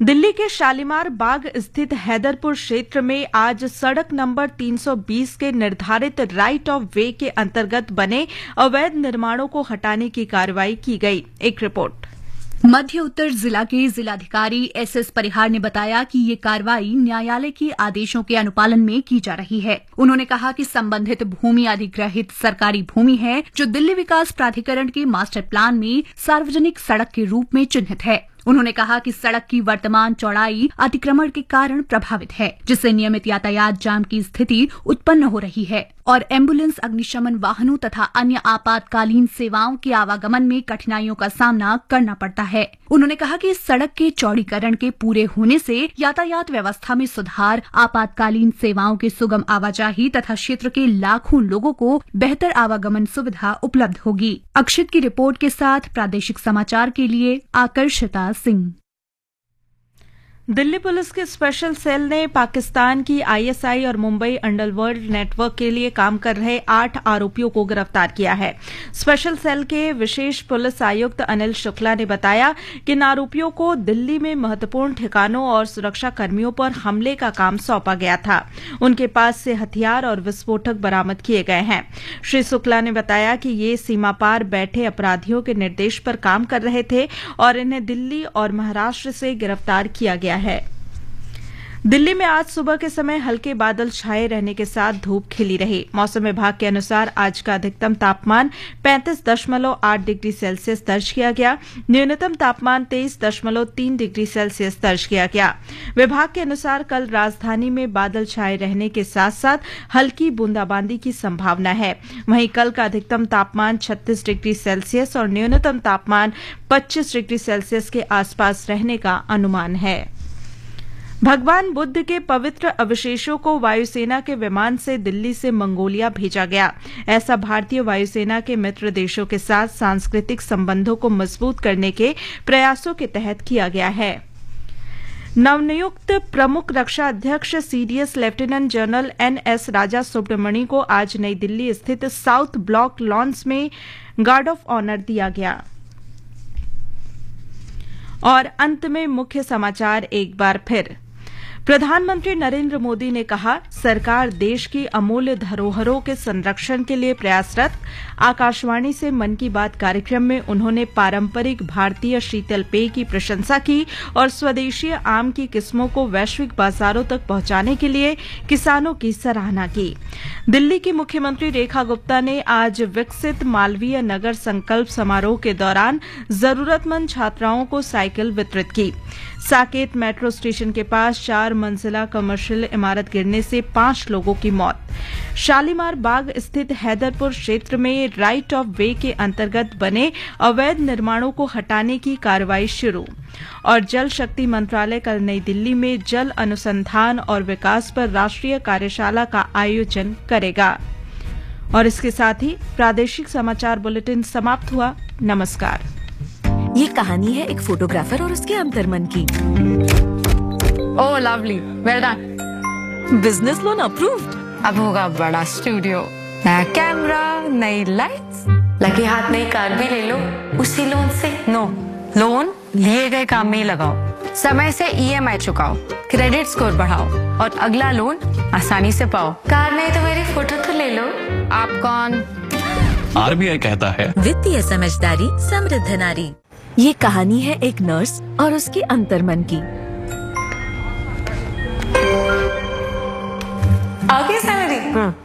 दिल्ली के शालीमार बाग स्थित हैदरपुर क्षेत्र में आज सड़क नंबर 320 के निर्धारित राइट ऑफ वे के अंतर्गत बने अवैध निर्माणों को हटाने की कार्रवाई की गई। एक रिपोर्ट। मध्य उत्तर जिला के जिलाधिकारी एसएस परिहार ने बताया कि ये कार्रवाई न्यायालय के आदेशों के अनुपालन में की जा रही है। उन्होंने कहा कि संबंधित भूमि अधिग्रहित सरकारी भूमि है जो दिल्ली विकास प्राधिकरण के मास्टर प्लान में सार्वजनिक सड़क के रूप में चिन्हित है। उन्होंने कहा कि सड़क की वर्तमान चौड़ाई अतिक्रमण के कारण प्रभावित है, जिससे नियमित यातायात जाम की स्थिति उत्पन्न हो रही है और एम्बुलेंस, अग्निशमन वाहनों तथा अन्य आपातकालीन सेवाओं के आवागमन में कठिनाइयों का सामना करना पड़ता है। उन्होंने कहा कि इस सड़क के चौड़ीकरण के पूरे होने से यातायात व्यवस्था में सुधार, आपातकालीन सेवाओं के सुगम आवाजाही तथा क्षेत्र के लाखों लोगों को बेहतर आवागमन सुविधा उपलब्ध होगी। अक्षित की रिपोर्ट के साथ प्रादेशिक समाचार के लिए आकर्षिता सिंह। दिल्ली पुलिस के स्पेशल सेल ने पाकिस्तान की आईएसआई और मुंबई अंडरवर्ल्ड नेटवर्क के लिए काम कर रहे 8 आरोपियों को गिरफ्तार किया है। स्पेशल सेल के विशेष पुलिस आयुक्त अनिल शुक्ला ने बताया कि इन आरोपियों को दिल्ली में महत्वपूर्ण ठिकानों और सुरक्षा कर्मियों पर हमले का काम सौंपा गया था। उनके पास से हथियार और विस्फोटक बरामद किए गए हैं। श्री शुक्ला ने बताया कि ये सीमा पार बैठे अपराधियों के निर्देश पर काम कर रहे थे और इन्हें दिल्ली और महाराष्ट्र से गिरफ्तार किया गया है। दिल्ली में आज सुबह के समय हल्के बादल छाए रहने के साथ धूप खिली रही। मौसम विभाग के अनुसार आज का अधिकतम तापमान 35.8 डिग्री सेल्सियस दर्ज किया गया। न्यूनतम तापमान 23.3 डिग्री सेल्सियस दर्ज किया गया। विभाग के अनुसार कल राजधानी में बादल छाए रहने के साथ साथ हल्की बूंदाबांदी की संभावना है। वहीं कल का अधिकतम तापमान 36 डिग्री सेल्सियस और न्यूनतम तापमान 25 डिग्री सेल्सियस के आसपास रहने का अनुमान है। भगवान बुद्ध के पवित्र अवशेषों को वायुसेना के विमान से दिल्ली से मंगोलिया भेजा गया। ऐसा भारतीय वायुसेना के मित्र देशों के साथ सांस्कृतिक संबंधों को मजबूत करने के प्रयासों के तहत किया गया है। नवनियुक्त प्रमुख रक्षा अध्यक्ष सीडीएस लेफ्टिनेंट जनरल एनएस राजा सुब्रमणी को आज नई दिल्ली स्थित साउथ ब्लॉक लॉन्स में गार्ड ऑफ ऑनर दिया गया। और अंत में मुख्य समाचार एक बार फिर। प्रधानमंत्री नरेंद्र मोदी ने कहा, सरकार देश की अमूल्य धरोहरों के संरक्षण के लिए प्रयासरत। आकाशवाणी से मन की बात कार्यक्रम में उन्होंने पारंपरिक भारतीय शीतल पेय की प्रशंसा की और स्वदेशी आम की किस्मों को वैश्विक बाजारों तक पहुंचाने के लिए किसानों की सराहना की। दिल्ली की मुख्यमंत्री रेखा गुप्ता ने आज विकसित मालवीय नगर संकल्प समारोह के दौरान जरूरतमंद छात्राओं को साइकिल वितरित की। साकेत मेट्रो स्टेशन के पास 4 मंजिला कमर्शियल इमारत गिरने से 5 लोगों की मौत। शालीमार बाग स्थित हैदरपुर क्षेत्र में राइट ऑफ वे के अंतर्गत बने अवैध निर्माणों को हटाने की कार्रवाई शुरू। और जल शक्ति मंत्रालय कल नई दिल्ली में जल अनुसंधान और विकास पर राष्ट्रीय कार्यशाला का आयोजन करेगा। और इसके साथ ही प्रादेशिक समाचार बुलेटिन समाप्त हुआ। नमस्कार। ये कहानी है एक फोटोग्राफर और उसके अंतर्मन की। ओह lovely, well done. Business loan approved. अब होगा बड़ा स्टूडियो, नया कैमरा, नई लाइट्स, लगे हाथ नई कार भी ले लो उसी लोन से। नो, लोन लिए गए काम में ही लगाओ, समय से ईएमआई चुकाओ, क्रेडिट स्कोर बढ़ाओ और अगला लोन आसानी से पाओ। कार नहीं तो मेरी फोटो तो ले लो। आप कौन? आरबीआई कहता है, वित्तीय समझदारी समृद्ध नारी। ये कहानी है एक नर्स और उसके अंतर्मन की। आगे सैलरी?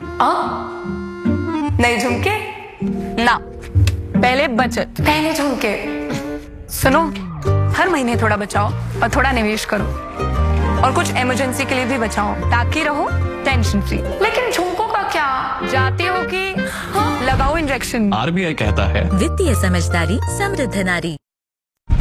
नहीं झुमके ना, पहले बचत, पहले झुमके। सुनो, हर महीने थोड़ा बचाओ और थोड़ा निवेश करो और कुछ इमरजेंसी के लिए भी बचाओ ताकि रहो टेंशन फ्री। लेकिन झुमकों का क्या? जाती हो कि लगाओ इंजेक्शन। आरबीआई कहता है, वित्तीय समझदारी समृद्ध नारी।